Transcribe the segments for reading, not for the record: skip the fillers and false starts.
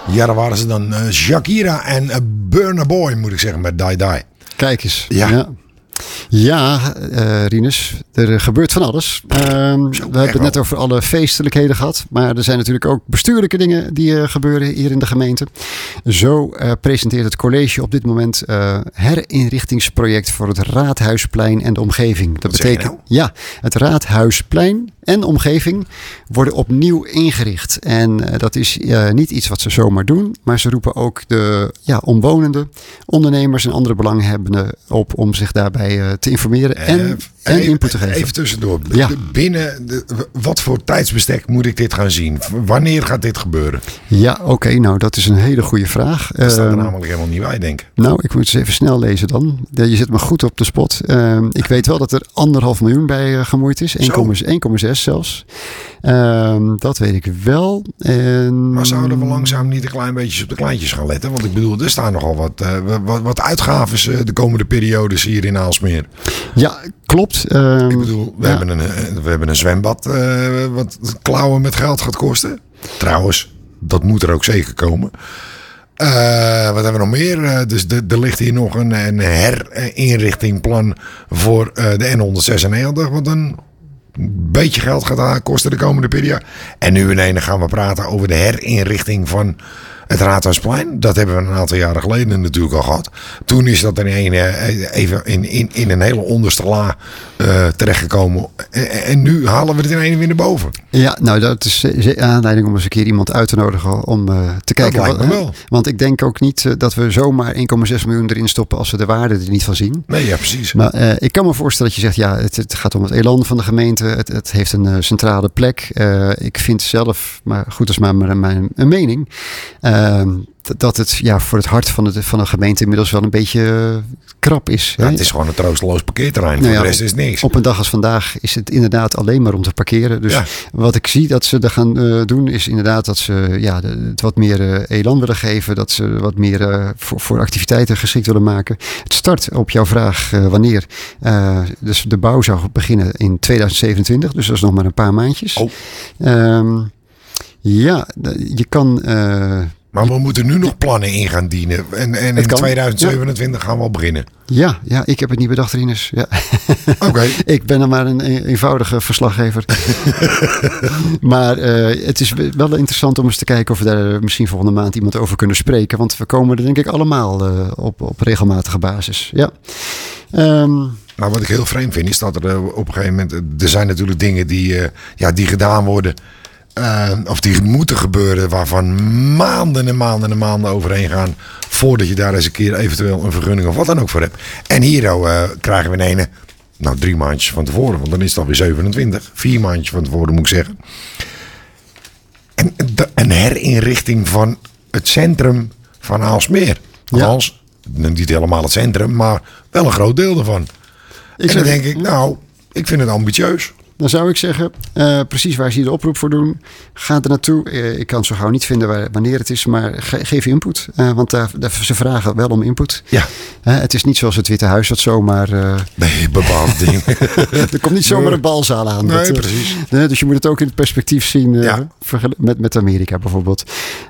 Ja, daar waren ze dan. Shakira en Burna Boy, moet ik zeggen, met Die Die. Kijk eens. Ja. Ja, Rinus, er gebeurt van alles. We hebben het net over alle feestelijkheden gehad. Maar er zijn natuurlijk ook bestuurlijke dingen die gebeuren hier in de gemeente. Zo presenteert het college op dit moment herinrichtingsproject voor het Raadhuisplein en de omgeving. Dat betekent, ja, het Raadhuisplein en omgeving worden opnieuw ingericht. En dat is niet iets wat ze zomaar doen. Maar ze roepen ook de omwonenden, ondernemers en andere belanghebbenden op om zich daarbij te informeren en input te geven. Even tussendoor. Ja. Wat voor tijdsbestek moet ik dit gaan zien? Wanneer gaat dit gebeuren? Ja, oké. Nou, dat is een hele goede vraag. Dat staat er namelijk helemaal niet bij, denk ik. Nou, ik moet eens even snel lezen dan. Je zit me goed op de spot. Ik weet wel dat er 1,5 miljoen bij gemoeid is. 1,6 zelfs. Dat weet ik wel. Maar zouden we langzaam niet een klein beetje op de kleintjes gaan letten? Want ik bedoel, er staan nogal wat uitgaves de komende periodes hier in Aalsmeer. Ja, klopt. Ik bedoel, we hebben een zwembad wat klauwen met geld gaat kosten. Trouwens, dat moet er ook zeker komen. Wat hebben we nog meer? Dus er ligt hier nog een herinrichtingplan voor de N196. Wat een beetje geld gaat kosten de komende periode. En nu ineens gaan we praten over de herinrichting van het Raadhuisplein. Dat hebben we een aantal jaren geleden natuurlijk al gehad. Toen is dat even in een hele onderste la terechtgekomen. En nu halen we het in één weer naar boven. Ja, nou dat is aanleiding om eens een keer iemand uit te nodigen om te kijken. Dat lijkt me wel. Want ik denk ook niet dat we zomaar 1,6 miljoen erin stoppen als we de waarde er niet van zien. Nee, ja, precies. Maar ik kan me voorstellen dat je zegt, het gaat om het elan van de gemeente. Het heeft een centrale plek. Ik vind zelf, maar goed, dat is maar mijn mening, dat het voor het hart van de gemeente inmiddels wel een beetje krap is. Ja, het is gewoon een troosteloos parkeerterrein. Voor de rest is niks. Op een dag als vandaag is het inderdaad alleen maar om te parkeren. Dus wat ik zie dat ze er gaan doen is inderdaad dat ze het wat meer elan willen geven. Dat ze wat meer voor activiteiten geschikt willen maken. Het start op jouw vraag wanneer. Dus de bouw zou beginnen in 2027. Dus dat is nog maar een paar maandjes. Je kan... Maar we moeten nu nog plannen in gaan dienen. En in 2027 gaan we al beginnen. Ja, ik heb het niet bedacht, Rinus. Ja. Oké. Ik ben dan maar een eenvoudige verslaggever. Maar het is wel interessant om eens te kijken of we daar misschien volgende maand iemand over kunnen spreken. Want we komen er denk ik allemaal op regelmatige basis. Ja. Maar wat ik heel vreemd vind is dat er op een gegeven moment... Er zijn natuurlijk dingen die gedaan worden... of die moeten gebeuren waarvan maanden en maanden en maanden overheen gaan voordat je daar eens een keer eventueel een vergunning of wat dan ook voor hebt. En hier krijgen we 3 maandjes van tevoren, want dan is het alweer 27. 4 maandjes van tevoren moet ik zeggen. En een herinrichting van het centrum van Aalsmeer. Althans, niet helemaal het centrum, maar wel een groot deel ervan. Dan denk ik, ik vind het ambitieus. Dan zou ik zeggen, precies waar ze hier de oproep voor doen, ga er naartoe. Ik kan zo gauw niet vinden wanneer het is, maar geef input. Want ze vragen wel om input. Ja. Het is niet zoals het Witte Huis dat zomaar... nee, bepaald ding. Er komt niet zomaar een balzaal aan. Nee, precies. Dus je moet het ook in het perspectief zien met Amerika bijvoorbeeld.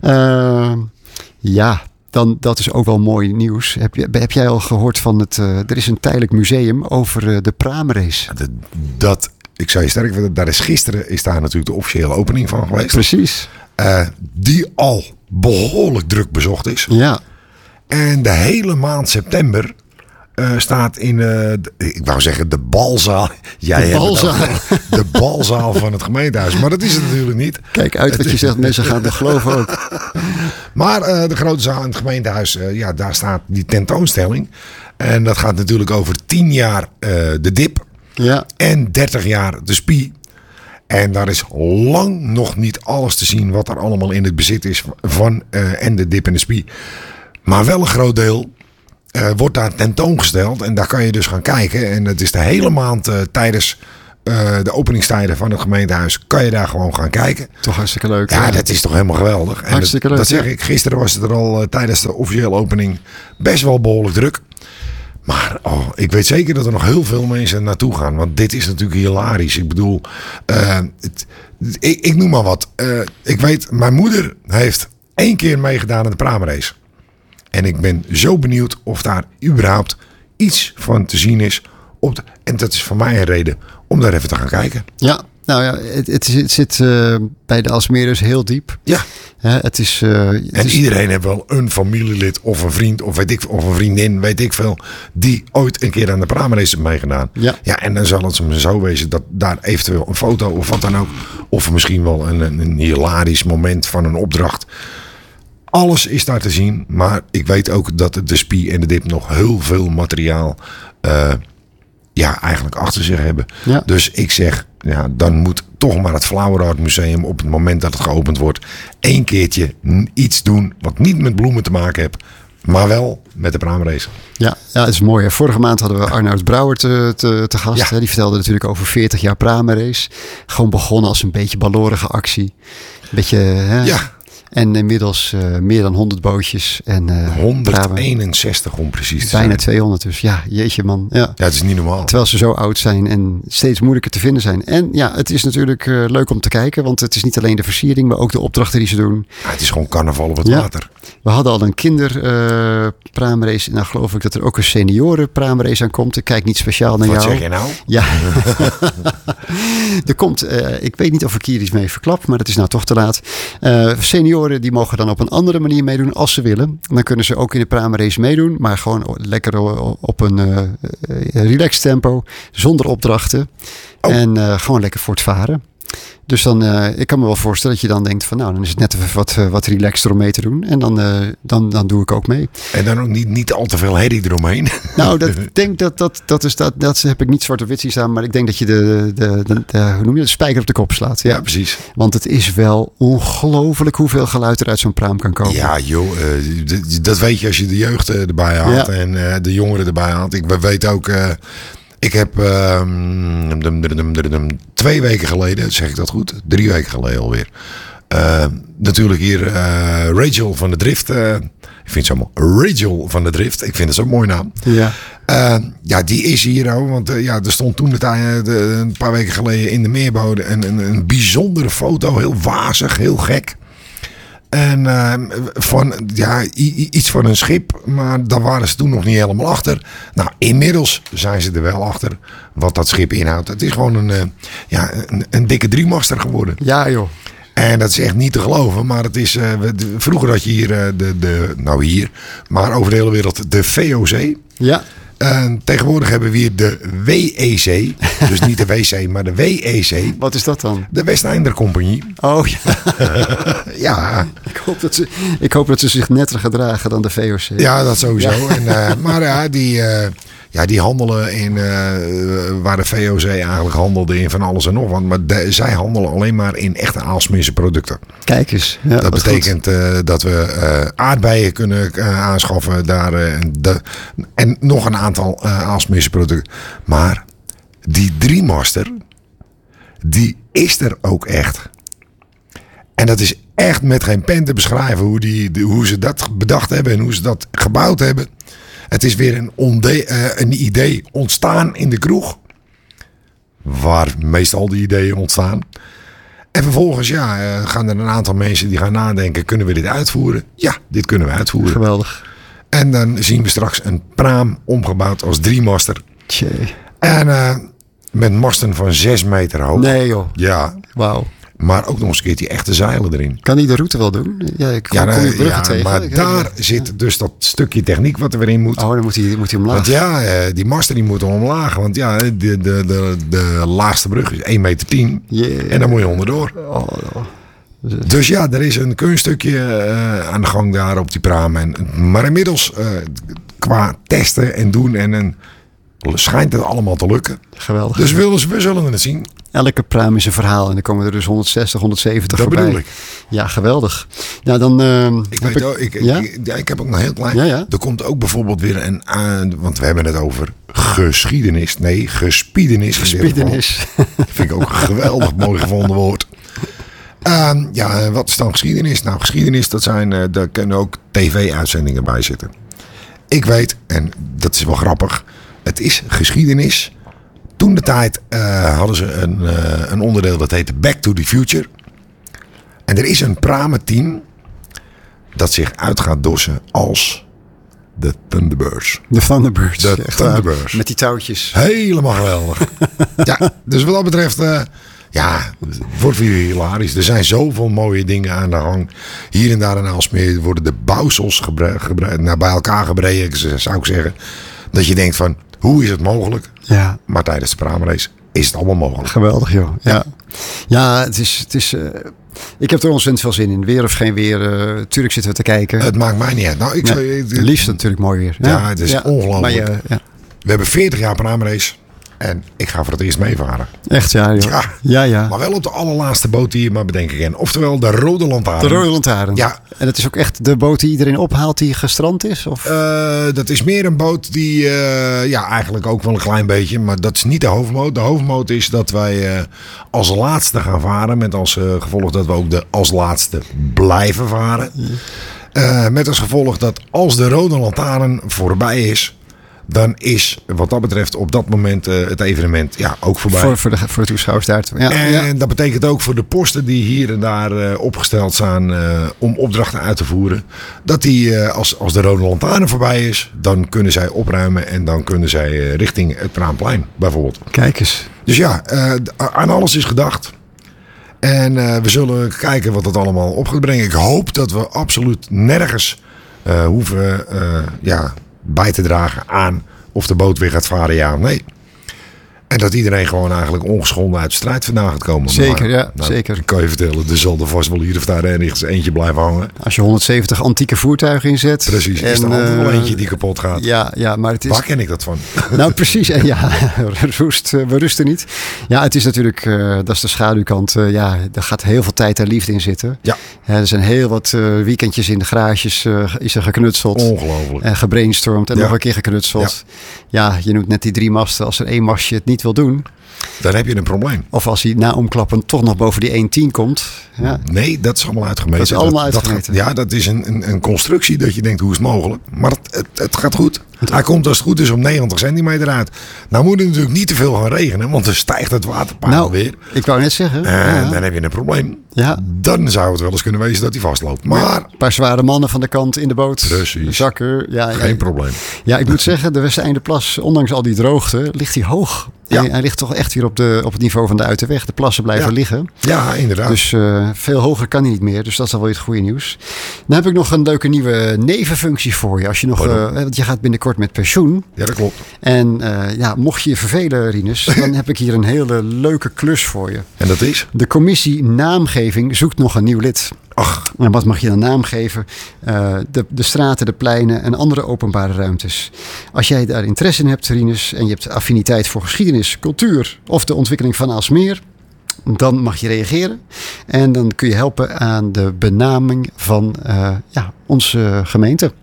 Dan, dat is ook wel mooi nieuws. Heb jij al gehoord van er is een tijdelijk museum over de praamrace. Ik zou je sterk vinden, gisteren is daar natuurlijk de officiële opening van geweest. Precies. Die al behoorlijk druk bezocht is. Ja. En de hele maand september staat in, ik wou zeggen de balzaal. De balzaal van het gemeentehuis. Maar dat is het natuurlijk niet. Kijk uit wat je zegt, mensen gaan het geloven ook. Maar de grote zaal in het gemeentehuis, daar staat die tentoonstelling. En dat gaat natuurlijk over 10 jaar de dip. Ja. En 30 jaar de spie. En daar is lang nog niet alles te zien wat er allemaal in het bezit is van en de dip en de spie. Maar wel een groot deel wordt daar tentoongesteld. En daar kan je dus gaan kijken. En het is de hele maand tijdens de openingstijden van het gemeentehuis kan je daar gewoon gaan kijken. Toch hartstikke leuk. Ja, dat is toch helemaal geweldig. En hartstikke leuk. Dat zeg ik. Gisteren was het er al tijdens de officiële opening best wel behoorlijk druk. Maar ik weet zeker dat er nog heel veel mensen naartoe gaan. Want dit is natuurlijk hilarisch. Ik bedoel, ik noem maar wat. Ik weet, mijn moeder heeft één keer meegedaan aan de praamrace. En ik ben zo benieuwd of daar überhaupt iets van te zien is. En dat is voor mij een reden om daar even te gaan kijken. Ja, nou ja, het zit bij de Alsmeerders heel diep. Ja. Het is, iedereen heeft wel een familielid of een vriend of een vriendin, weet ik veel, die ooit een keer aan de praamrace heeft meegedaan. Ja, en dan zal het zo wezen dat daar eventueel een foto of wat dan ook, of misschien wel een hilarisch moment van een opdracht. Alles is daar te zien, maar ik weet ook dat de Spie en de Dip nog heel veel materiaal eigenlijk achter zich hebben. Ja. Dus ik zeg, dan moet toch maar het Flower Art Museum op het moment dat het geopend wordt 1 keertje iets doen wat niet met bloemen te maken heeft, maar wel met de praamrace. Ja, dat is mooi. Vorige maand hadden we Arnoud Brouwer te gast. Ja. Die vertelde natuurlijk over 40 jaar praamrace. Gewoon begonnen als een beetje balorige actie. Een beetje... Ja. En inmiddels meer dan 100 bootjes. En, 161 om precies te zijn. Bijna 200 dus. Ja, jeetje man. Ja, het is niet normaal. Terwijl ze zo oud zijn en steeds moeilijker te vinden zijn. En ja, het is natuurlijk leuk om te kijken. Want het is niet alleen de versiering, maar ook de opdrachten die ze doen. Ja, het is gewoon carnaval op het water. We hadden al een kinderpraamrace. Nou geloof ik dat er ook een seniorenpraamrace aan komt. Ik kijk niet speciaal naar jou. Wat zeg je nou? Ja. Er komt, ik weet niet of ik hier iets mee verklap, maar het is nou toch te laat. Senioren die mogen dan op een andere manier meedoen als ze willen. Dan kunnen ze ook in de praamrace meedoen, maar gewoon lekker op een relaxed tempo, zonder opdrachten. Oh. En gewoon lekker voortvaren. Dus dan, ik kan me wel voorstellen dat je dan denkt van nou, dan is het net even wat relaxter om mee te doen. En dan doe ik ook mee. En dan ook niet al te veel herrie eromheen. Nou, ik denk dat heb ik niet zwart op wit zien staan. Maar ik denk dat je hoe noem je de spijker op de kop slaat. Ja, precies. Want het is wel ongelooflijk hoeveel geluid er uit zo'n praam kan komen. Ja joh, dat weet je als je de jeugd erbij haalt en de jongeren erbij haalt. Ik weet ook... Ik heb 2 weken geleden, zeg ik dat goed? 3 weken geleden alweer. Natuurlijk hier Rachel van de Drift. Ik vind ze allemaal Rachel van de Drift. Ik vind het zo'n mooi naam. Ja. Die is hier ook. Want er stond toen een paar weken geleden in de Meerbode een bijzondere foto. Heel wazig, heel gek. En iets van een schip, maar daar waren ze toen nog niet helemaal achter. Nou, inmiddels zijn ze er wel achter wat dat schip inhoudt. Het is gewoon een dikke 3-master geworden. Ja joh. En dat is echt niet te geloven, maar het is... vroeger had je hier, maar over de hele wereld de VOC. Ja. Tegenwoordig hebben we hier de WEC. Dus niet de WC, maar de WEC. Wat is dat dan? De Westeinder Compagnie. Oh ja. Ja. Ik hoop dat ze zich netter gedragen dan de VOC. Ja, dat sowieso. Maar ja, die handelen in... waar de VOC eigenlijk handelde in van alles en nog wat. Maar zij handelen alleen maar in echte Aalsmeerse producten. Kijk eens. Ja, dat betekent dat we aardbeien kunnen aanschaffen daar. En nog een aantal Aalsmeerse producten. Maar die 3-master, die is er ook echt. En dat is echt met geen pen te beschrijven hoe ze dat bedacht hebben en hoe ze dat gebouwd hebben. Het is weer een idee ontstaan in de kroeg. Waar meestal die ideeën ontstaan. En vervolgens gaan er een aantal mensen die gaan nadenken. Kunnen we dit uitvoeren? Ja, dit kunnen we uitvoeren. Geweldig. En dan zien we straks een praam omgebouwd als 3-master. Tjee. En met masten van 6 meter hoog. Nee joh. Ja. Wauw. Maar ook nog eens een keertje echte zeilen erin. Kan hij de route wel doen? Ja, ik kom je bruggen tegen. Maar daar zit dus dat stukje techniek wat er weer in moet. Oh, dan moet hij omlaag. Want die masten die moeten omlaag. Want de laagste brug is 1,10 meter. Yeah. En dan moet je onderdoor. Oh. Dus ja, er is een kunststukje aan de gang daar op die praam. Maar inmiddels qua testen en doen schijnt het allemaal te lukken. Geweldig. Dus we zullen het zien. Elke praam is een verhaal en dan komen er dus 160, 170 dat voorbij. Bedoel ik. Ja, geweldig. Nou, dan... ik heb ook nog heel klein. Ja. Er komt ook bijvoorbeeld weer want we hebben het over geschiedenis. Nee, gespiedenis. Gespiedenis. Vind ik ook een geweldig mooi gevonden woord. Wat is dan geschiedenis? Nou, geschiedenis, daar kunnen ook tv-uitzendingen bij zitten. Ik weet, en dat is wel grappig, het is geschiedenis. Toen de tijd hadden ze een onderdeel dat heette Back to the Future. En er is een pramenteam dat zich uit gaat dossen als de Thunderbirds. De Thunderbirds. De Thunderbirds. Met die touwtjes. Helemaal geweldig. Ja, dus wat dat betreft, het wordt weer hilarisch. Er zijn zoveel mooie dingen aan de gang. Hier en daar in Aalsmeer worden de bouwsels bij elkaar gebreken, zou ik zeggen. Dat je denkt van, hoe is het mogelijk? Ja. Maar tijdens de praamrace is het allemaal mogelijk. Geweldig, joh. Ja, het is ik heb er ontzettend veel zin in. Weer of geen weer. Tuurlijk zitten we te kijken. Het maakt mij niet uit. Nou, het liefst natuurlijk mooi weer. Ja, het is ongelooflijk. Maar we hebben 40 jaar praamrace. En ik ga voor het eerst meevaren. Echt, ja, joh. Ja. Maar wel op de allerlaatste boot die je maar bedenken kan. Oftewel de Rode Lantaarn. De Rode Lantaarn. Ja. En het is ook echt de boot die iedereen ophaalt die gestrand is? Of? Dat is meer een boot die, eigenlijk ook wel een klein beetje. Maar dat is niet de hoofdmoot. De hoofdmoot is dat wij als laatste gaan varen. Met als gevolg dat we ook als laatste blijven varen. Met als gevolg dat als de Rode Lantaarn voorbij is, dan is wat dat betreft op dat moment het evenement ook voorbij. Voor de toeschouwers daar. En dat betekent ook voor de posten die hier en daar opgesteld staan om opdrachten uit te voeren. Dat die als de Rode Lantaarn voorbij is, dan kunnen zij opruimen en dan kunnen zij richting het Praamplein bijvoorbeeld. Kijk eens. Dus aan alles is gedacht. En we zullen kijken wat het allemaal op gaat brengen. Ik hoop dat we absoluut nergens hoeven bij te dragen aan of de boot weer gaat varen, ja of nee. En dat iedereen gewoon eigenlijk ongeschonden uit de strijd vandaan gaat komen. Zeker, zeker. Ik kan je vertellen, er zal er vast wel hier of daar ergens eentje blijven hangen. Als je 170 antieke voertuigen inzet. Precies, is er altijd wel eentje die kapot gaat. Ja, maar het is... Waar ken ik dat van? Nou, precies. En we rusten niet. Ja, het is natuurlijk, dat is de schaduwkant. Daar gaat heel veel tijd en liefde in zitten. Ja. Er zijn heel wat weekendjes in de garages is er geknutseld. Ongelooflijk. En gebrainstormd en nog een keer geknutseld. Ja, je noemt net die 3 masten. Als er 1 mastje het niet wil doen, dan heb je een probleem. Of als hij na omklappen toch nog boven die 1,10 komt. Ja. Nee, dat is allemaal uitgemeten. Dat is allemaal uitgemeten. Dat is een constructie dat je denkt, hoe is het mogelijk? Maar het gaat goed. Hij komt als het goed is om 90 centimeter uit. Nou moet het natuurlijk niet te veel gaan regenen, want dan stijgt het waterpeil weer. Ik wou net zeggen. Dan heb je een probleem. Ja. Dan zou het wel eens kunnen wezen dat hij vastloopt. Maar een paar zware mannen van de kant in de boot. Precies. Zakken. Geen probleem. Ja, ik moet zeggen, de Westeinderplas, ondanks al die droogte, ligt hij hoog. Ja. Hij ligt toch echt weer op het niveau van de Uiterweg. De plassen blijven liggen. Ja, inderdaad. Dus veel hoger kan hij niet meer. Dus dat is al wel het goede nieuws. Dan heb ik nog een leuke nieuwe nevenfunctie voor je. Als je nog, want je gaat binnenkort met pensioen. Ja, dat klopt. En mocht je je vervelen, Rinus, dan heb ik hier een hele leuke klus voor je. En dat is? De commissie naamgeving zoekt nog een nieuw lid. Ach. En wat mag je dan naam geven? De straten, de pleinen en andere openbare ruimtes. Als jij daar interesse in hebt, Rinus, en je hebt affiniteit voor geschiedenis, cultuur of de ontwikkeling van Aalsmeer, dan mag je reageren. En dan kun je helpen aan de benaming van onze gemeente.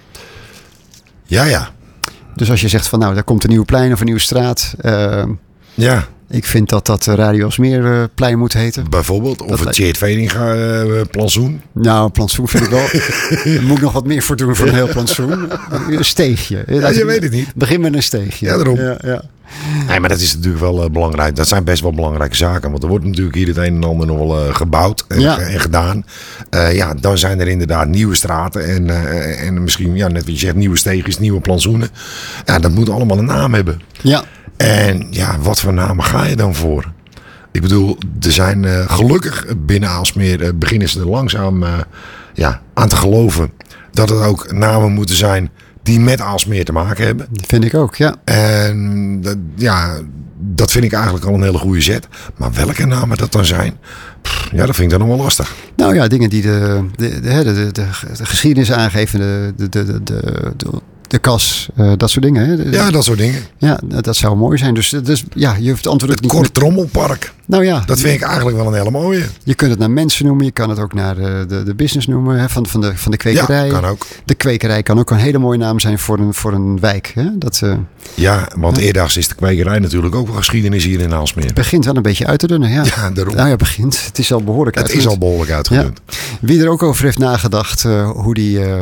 Ja. Dus als je zegt van daar komt een nieuw plein of een nieuwe straat. Ja. Ik vind dat Radio Aalsmeer plein moet heten. Bijvoorbeeld. Of het Tjeerd Vedinga plantsoen. Nou, plantsoen vind ik wel. Daar moet ik nog wat meer voor doen voor een heel plantsoen. Een steegje. Ja, je weet het niet. Begin met een steegje. Ja, daarom. Ja. Nee, maar dat is natuurlijk wel belangrijk. Dat zijn best wel belangrijke zaken. Want er wordt natuurlijk hier het een en ander nog wel gebouwd en gedaan. Dan zijn er inderdaad nieuwe straten. En misschien, net wat je zegt, nieuwe steegjes, nieuwe plantsoenen. Ja, dat moet allemaal een naam hebben. Ja. En wat voor namen ga je dan voor? Ik bedoel, er zijn gelukkig binnen Aalsmeer beginnen ze er langzaam aan te geloven dat het ook namen moeten zijn die met Aalsmeer te maken hebben. Dat vind ik ook, ja. En dat vind ik eigenlijk al een hele goede zet. Maar welke namen dat dan zijn, dat vind ik dan nog wel lastig. Nou ja, dingen die de geschiedenis aangeven, de kas, dat soort dingen. Hè? Ja, dat soort dingen. Ja, dat zou mooi zijn. Dus je hoeft het antwoord het niet... Kort Trommelpark. Nou ja. Dat vind ik eigenlijk wel een hele mooie. Je kunt het naar mensen noemen. Je kan het ook naar de business noemen. Hè, van de kwekerij. Ja, kan ook. De kwekerij kan ook een hele mooie naam zijn voor een wijk. Hè? Want eerdags is de kwekerij natuurlijk ook wel geschiedenis hier in Aalsmeer. Het begint wel een beetje uit te dunnen. Ja, daarom. Nou ja, begint. Het is al behoorlijk uitgedund. Het is al behoorlijk uitgedund. Ja. Wie er ook over heeft nagedacht hoe die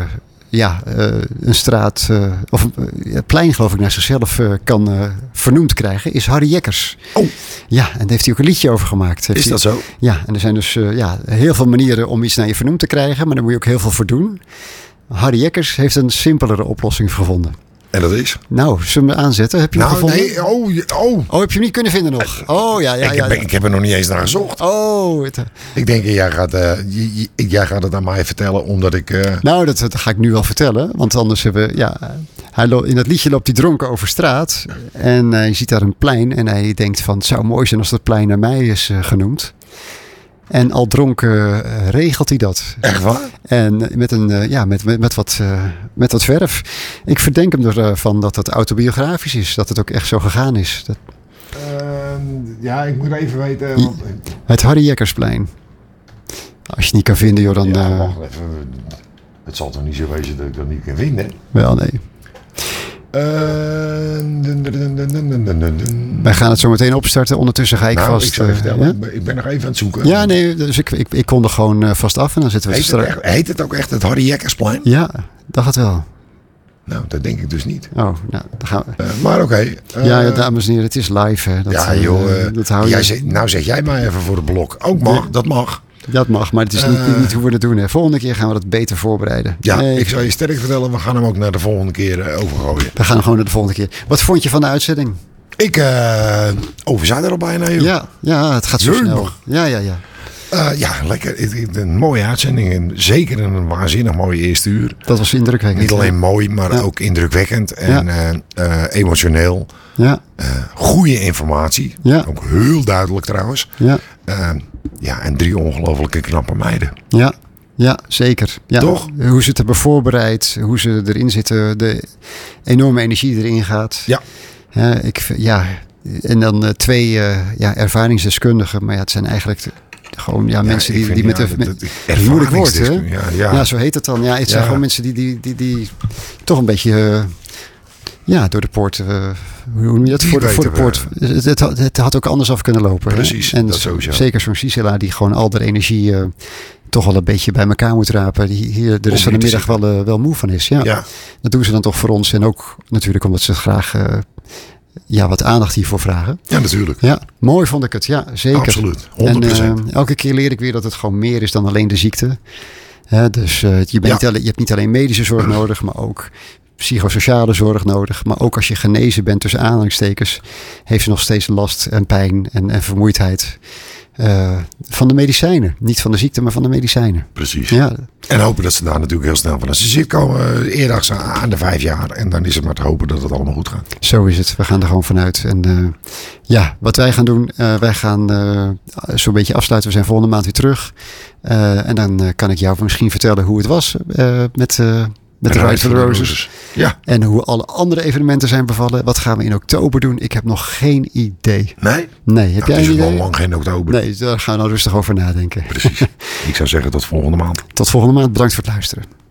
een straat of een plein geloof ik naar zichzelf kan vernoemd krijgen, is Harry Jekkers. Oh. Ja, en daar heeft hij ook een liedje over gemaakt. Is dat zo? Ja, en er zijn dus heel veel manieren om iets naar je vernoemd te krijgen, maar daar moet je ook heel veel voor doen. Harry Jekkers heeft een simpelere oplossing gevonden. En dat is? Nou, zullen we hem aanzetten? Heb je hem gevonden? Nee. Oh, heb je hem niet kunnen vinden nog? Oh, ja. Ik heb er nog niet eens naar gezocht. Oh. Ik denk, jij gaat het aan mij vertellen, omdat ik... Nou, dat ga ik nu wel vertellen. Want anders hebben we... in het liedje loopt hij dronken over straat. En hij ziet daar een plein. En hij denkt van, het zou mooi zijn als dat plein naar mij is genoemd. En al dronken regelt hij dat. Echt waar? En met wat verf. Ik verdenk hem ervan dat het autobiografisch is. Dat het ook echt zo gegaan is. Ik moet even weten. Het Harry Jekkersplein. Als je het niet kan vinden, joh, dan... wacht even. Het zal toch niet zo wezen dat ik dat niet kan vinden? Wel, nee. Wij gaan het zo meteen opstarten. Ondertussen ga ik vast... Ik zou je vertellen, ik ben nog even aan het zoeken. Ja, nee, dus ik kon er gewoon vast af en dan zitten we Heet het ook echt het Harry Jekkersplein? Ja, dacht het wel. Nou, dat denk ik dus niet. Oh, nou, dan gaan we. Maar oké. Dames en heren, het is live. Hè. Dat hou je. Nou zeg jij maar even voor de blok. Ook mag, dat mag. Dat mag, maar het is niet hoe we het doen. Hè. Volgende keer gaan we dat beter voorbereiden. Ja, ik zou je sterk vertellen, we gaan hem ook naar de volgende keer overgooien. We gaan hem gewoon naar de volgende keer. Wat vond je van de uitzending? We zijn er al bijna, joh. Ja, het gaat zo snel. Ja. Lekker. Een mooie uitzending. En zeker een waanzinnig mooie eerste uur. Dat was indrukwekkend. Niet alleen mooi, maar ook indrukwekkend. En emotioneel. Ja. Goede informatie. Ja. Ook heel duidelijk trouwens. Ja. En 3 ongelooflijke knappe meiden. Ja, zeker. Ja. Toch? Hoe ze het hebben voorbereid. Hoe ze erin zitten. De enorme energie die erin gaat. Ja. En dan 2 ervaringsdeskundigen. Maar het zijn eigenlijk... Gewoon mensen die met een moeilijk woord, hè? Ja, zo heet het dan. Ja, het zijn gewoon mensen die toch een beetje door de poort. Hoe noem je dat? Voor de poort. Het had ook anders af kunnen lopen. Precies. Hè? En dat sowieso. Zeker zo'n Gisela die gewoon al de energie toch wel een beetje bij elkaar moet rapen. Die hier de rest van de middag wel moe van is. Ja. Dat doen ze dan toch voor ons. En ook natuurlijk omdat ze graag wat aandacht hiervoor vragen. Ja, natuurlijk. Ja, mooi vond ik het. Ja, zeker. Absoluut. 100%. En elke keer leer ik weer dat het gewoon meer is dan alleen de ziekte. Dus je hebt niet alleen medische zorg nodig, maar ook psychosociale zorg nodig. Maar ook als je genezen bent, tussen aanhalingstekens, heeft ze nog steeds last en pijn en vermoeidheid. Van de medicijnen. Niet van de ziekte, maar van de medicijnen. Precies. Ja. En hopen dat ze daar natuurlijk heel snel van. Als ze zit komen eerder aan de 5 jaar. En dan is het maar te hopen dat het allemaal goed gaat. Zo is het. We gaan er gewoon vanuit. En wat wij gaan doen. Wij gaan zo'n beetje afsluiten. We zijn volgende maand weer terug. En dan kan ik jou misschien vertellen hoe het was met de Ride for the Roses. Ja. En hoe alle andere evenementen zijn bevallen. Wat gaan we in oktober doen? Ik heb nog geen idee. Nee? Heb jij een idee? Het is al lang geen oktober. Nee, daar gaan we dan rustig over nadenken. Precies. Ik zou zeggen tot volgende maand. Tot volgende maand. Bedankt voor het luisteren.